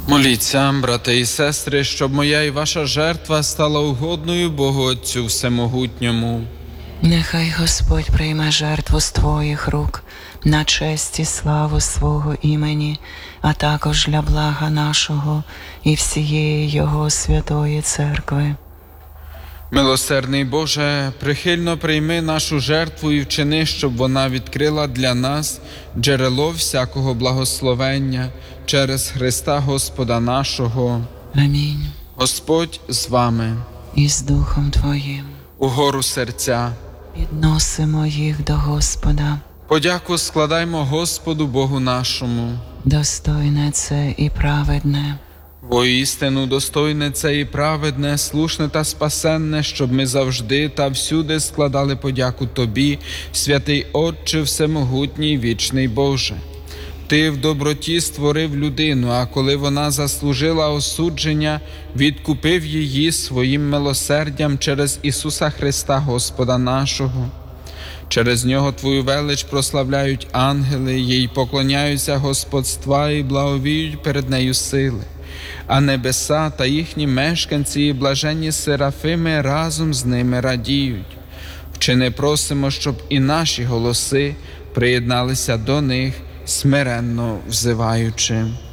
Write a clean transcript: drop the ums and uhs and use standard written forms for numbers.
Моліться, брати і сестри, щоб моя і ваша жертва стала угодною Богу Отцю Всемогутньому. Нехай Господь прийме жертву з Твоїх рук на честь і славу свого імені, а також для блага нашого і всієї Його святої церкви. Милосердний Боже, прихильно прийми нашу жертву і вчини, щоб вона відкрила для нас джерело всякого благословення через Христа Господа нашого. Амінь. Господь з вами. І з Духом Твоїм. Угору серця. Підносимо їх до Господа. Подяку складаймо Господу Богу нашому. Достойне це і праведне. Воістину достойне це і праведне, слушне та спасенне, щоб ми завжди та всюди складали подяку Тобі, святий Отче Всемогутній, вічний Боже. Ти в доброті створив людину, а коли вона заслужила осудження, відкупив її своїм милосердям через Ісуса Христа Господа нашого. Через Нього Твою велич прославляють ангели, їй поклоняються господства і благовіють перед нею сили. А небеса та їхні мешканці і блаженні серафими разом з ними радіють. Вчини просимо, щоб і наші голоси приєдналися до них, смиренно взиваючи.